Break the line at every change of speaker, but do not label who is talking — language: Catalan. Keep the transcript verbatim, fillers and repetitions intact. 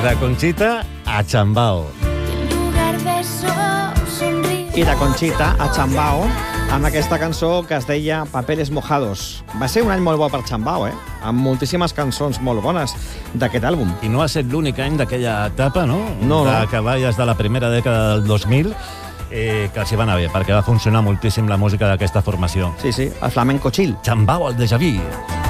de Conxita a Chambao.
I de Conxita a Chambao, amb aquesta cançó que es deia Papeles Mojados. Va ser un any molt bo per Chambao, eh? Amb moltíssimes cançons molt bones d'aquest àlbum.
I no ha estat l'únic any d'aquella etapa, no?
No, no.
De cavalles de la primera dècada del dos mil, eh, que els hi va anar bé, perquè va funcionar moltíssim la música d'aquesta formació.
Sí, sí, el flamenco chill.
Chambao, el déjà vu.